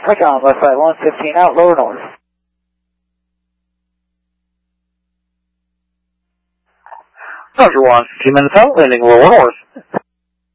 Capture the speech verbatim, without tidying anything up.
Recon, left side one fifteen out, lower north. Roger one, fifteen minutes out, landing lower north.